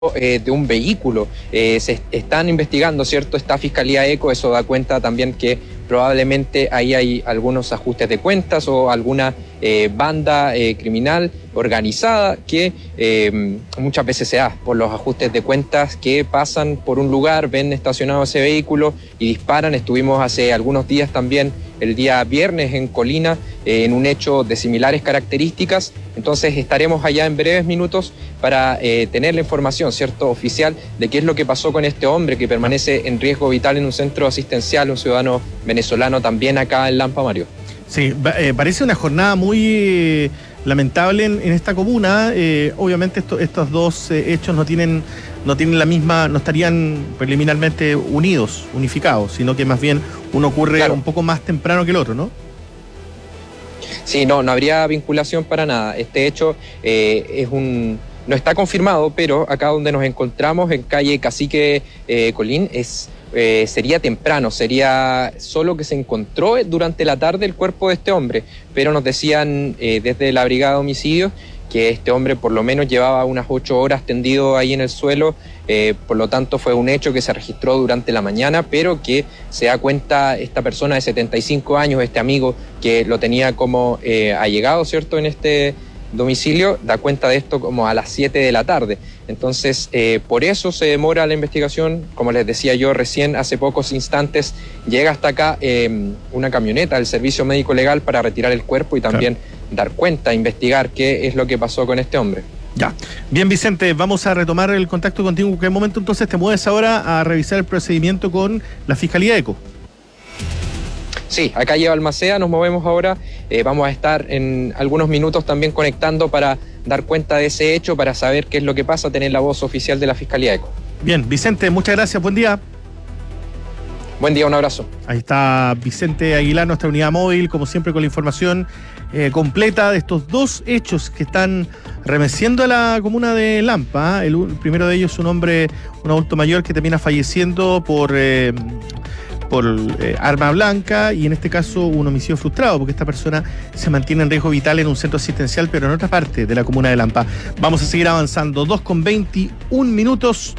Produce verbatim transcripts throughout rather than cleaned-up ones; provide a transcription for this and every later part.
Eh, de un vehículo. Eh, se est- están investigando, ¿cierto? Esta Fiscalía ECO, eso da cuenta también que probablemente ahí hay algunos ajustes de cuentas o alguna eh, banda eh, criminal organizada que eh, muchas veces se da por los ajustes de cuentas que pasan por un lugar, ven estacionado ese vehículo y disparan. Estuvimos hace algunos días también, el día viernes en Colina, eh, en un hecho de similares características. Entonces estaremos allá en breves minutos para eh, tener la información, ¿cierto?, oficial de qué es lo que pasó con este hombre que permanece en riesgo vital en un centro asistencial, un ciudadano venezolano también acá en Lampa, Mario. Sí, eh, parece una jornada muy eh, lamentable en, en esta comuna. Eh, obviamente esto, estos dos eh, hechos no tienen, no tienen la misma, no estarían preliminarmente unidos, unificados, sino que más bien uno ocurre claro. un poco más temprano que el otro, ¿no? Sí, no, no habría vinculación para nada. Este hecho eh, es un... no está confirmado, pero acá donde nos encontramos, en calle Cacique eh, Colín, es... Eh, sería temprano, sería solo que se encontró durante la tarde el cuerpo de este hombre, pero nos decían eh, desde la brigada de homicidios que este hombre por lo menos llevaba unas ocho horas tendido ahí en el suelo, eh, por lo tanto fue un hecho que se registró durante la mañana, pero que se da cuenta esta persona de setenta y cinco años, este amigo que lo tenía como eh, allegado, ¿cierto?, en este domicilio, da cuenta de esto como a las siete de la tarde. Entonces, eh, por eso se demora la investigación. Como les decía yo recién, hace pocos instantes llega hasta acá eh, una camioneta del Servicio Médico Legal para retirar el cuerpo y también claro. dar cuenta, investigar qué es lo que pasó con este hombre. Ya. Bien, Vicente, vamos a retomar el contacto contigo. ¿En qué momento entonces te mueves ahora a revisar el procedimiento con la Fiscalía ECO? Sí, acá lleva Almacea, nos movemos ahora, eh, vamos a estar en algunos minutos también conectando para dar cuenta de ese hecho, para saber qué es lo que pasa, tener la voz oficial de la Fiscalía ECO. Bien, Vicente, muchas gracias, buen día. Buen día, un abrazo. Ahí está Vicente Aguilar, nuestra unidad móvil, como siempre con la información eh, completa de estos dos hechos que están remeciendo a la comuna de Lampa. El, el primero de ellos, un hombre, un adulto mayor que termina falleciendo por... Eh, por eh, arma blanca, y en este caso un homicidio frustrado, porque esta persona se mantiene en riesgo vital en un centro asistencial, pero en otra parte de la comuna de Lampa. Vamos a seguir avanzando, dos con veintiún minutos.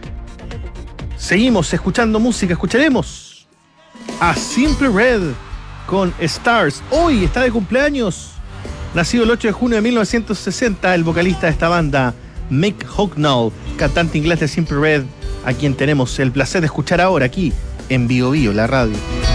Seguimos escuchando música, escucharemos a Simply Red con Stars. Hoy está de cumpleaños, nacido el ocho de junio de mil novecientos sesenta, el vocalista de esta banda, Mick Hucknall, cantante inglés de Simply Red, a quien tenemos el placer de escuchar ahora aquí en Bio Bio, la radio.